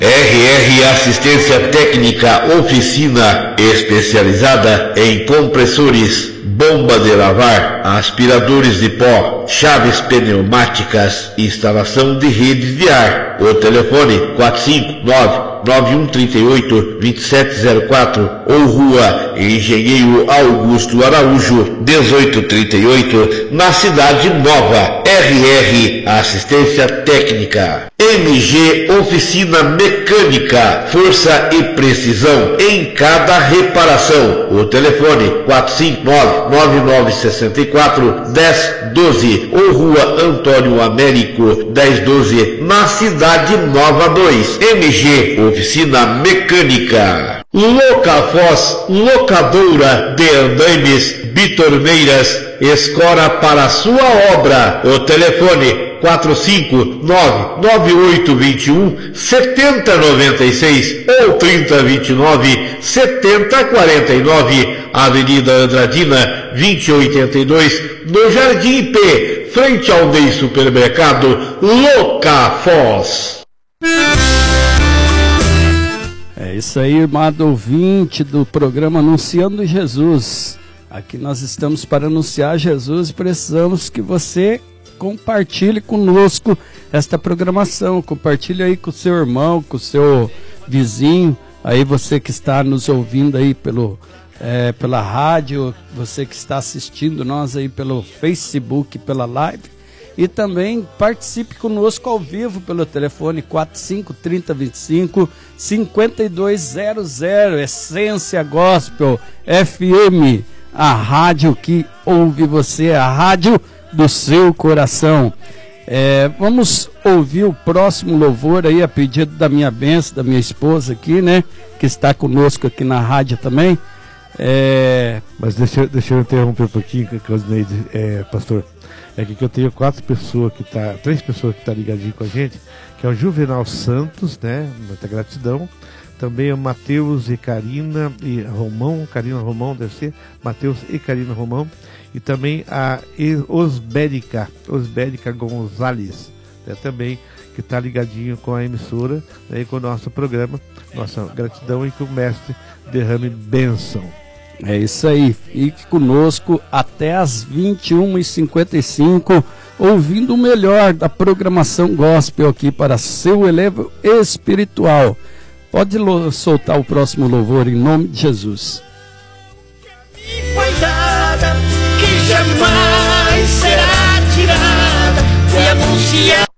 RR Assistência Técnica, oficina especializada em compressores, bomba de lavar, aspiradores de pó, chaves pneumáticas, instalação de redes de ar. O telefone 459-9138-2704 ou Rua Engenheiro Augusto Araújo, 1838, na Cidade Nova. RR Assistência Técnica. MG Oficina Mecânica, força e precisão em cada reparação. O telefone 459-9964-1012 ou Rua Antônio Américo, 1012, na Cidade Nova 2. MG Oficina Mecânica. Locafós, locadora de andaimes, bitorneiras, escora para sua obra. O telefone 459-9821-7096 ou 3029-7049, Avenida Andradina, 2082, no Jardim P, frente ao Ney Supermercado. Locafós. É isso aí, amado ouvinte do programa Anunciando Jesus. Aqui nós estamos para anunciar Jesus e precisamos que você compartilhe conosco esta programação. Compartilhe aí com o seu irmão, com o seu vizinho, aí você que está nos ouvindo aí pela rádio, você que está assistindo nós aí pelo Facebook, pela live. E também participe conosco ao vivo pelo telefone 45-3025-5200, Essência Gospel FM, a rádio que ouve você, a rádio do seu coração. Vamos ouvir o próximo louvor aí, a pedido da minha bênção, da minha esposa aqui, né, que está conosco aqui na rádio também. Mas deixa eu interromper um pouquinho, Claudineide, pastor. É que eu tenho três pessoas que estão ligadinhas com a gente, que é o Juvenal Santos, né? Muita gratidão. Também é o Mateus e Karina e Romão, Karina Romão deve ser, Mateus e Karina Romão. E também a Osbérica Gonzalez, né? Também que está ligadinho com a emissora, né? E com o nosso programa. Nossa gratidão e que o mestre derrame bênção. É isso aí, fique conosco até as 21h55, ouvindo o melhor da programação gospel aqui para seu elevo espiritual. Pode soltar o próximo louvor em nome de Jesus. Foi dada, que jamais será tirada, foi anunciada.